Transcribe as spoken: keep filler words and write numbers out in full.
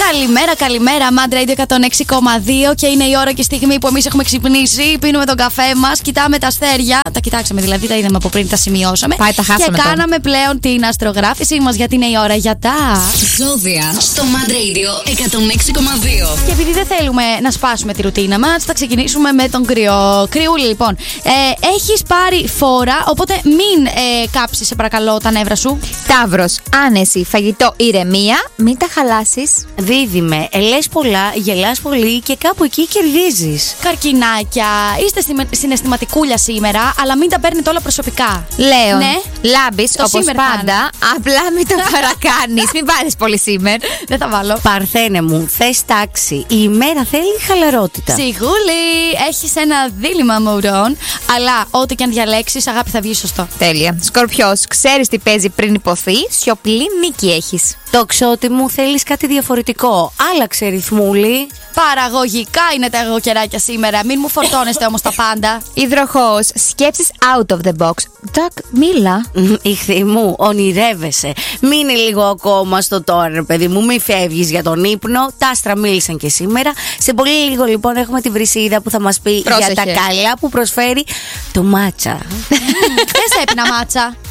Καλημέρα, καλημέρα. Μάντρα Radio εκατόν έξι κόμμα δύο και είναι η ώρα και η στιγμή που εμείς έχουμε ξυπνήσει. Πίνουμε τον καφέ μας, κοιτάμε τα αστέρια. Τα κοιτάξαμε δηλαδή, τα είδαμε από πριν, τα σημειώσαμε. Πάει, τα χάσαμε. Και τώρα. κάναμε πλέον την αστρογράφηση μας γιατί είναι η ώρα για τα ζώδια στο Mad Radio εκατόν έξι κόμμα δύο. Και επειδή δεν θέλουμε να σπάσουμε τη ρουτίνα μας, θα ξεκινήσουμε με τον κρυό. Κρυούλη, λοιπόν. Ε, έχεις πάρει φόρα, οπότε μην ε, κάψεις, σε παρακαλώ, τα νεύρα σου. Ταύρος, άνεση, φαγητό, ηρεμία, μην τα χαλάσεις. Δίδυμε, ελες πολλά, γελάς πολύ και κάπου εκεί κερδίζεις. Καρκινάκια, είστε συναισθηματικούλια σήμερα, αλλά μην τα παίρνετε όλα προσωπικά. Λέων, Ναι. λάμπεις Το όπως σήμερα πάντα, απλά μην το παρακάνεις, μην πάρεις πολύ σήμερα. Δεν θα βάλω. Παρθένε μου, θες τάξη. Η ημέρα θέλει χαλαρότητα. Σιγούλη, έχεις ένα δίλημμα μωρών, αλλά ό,τι και αν διαλέξεις, αγάπη, θα βγει σωστό. Τέλεια. Σκορπιός, ξέρεις τι παίζει πριν υποθεί, σιωπηλή νίκη έχεις. Τοξότη μου, θέλεις κάτι διαφορετικό. Άλλαξε ρυθμούλη. Παραγωγικά είναι τα εγωκεράκια σήμερα. Μην μου φορτώνεστε όμως τα πάντα. Υδροχόος, σκέψεις out of the box. Τάκ, μίλα. Ιχθύ μου, ονειρεύεσαι. Μείνε λίγο ακόμα στο τώρα, ρε παιδί μου. Μη φεύγεις για τον ύπνο. Τα άστρα μίλησαν και σήμερα. Σε πολύ λίγο λοιπόν έχουμε τη Βρυσίδα που θα μας πει Πρόσεχε. για τα καλά που προσφέρει το μάτσα. Δεν σε έπινα μάτσα.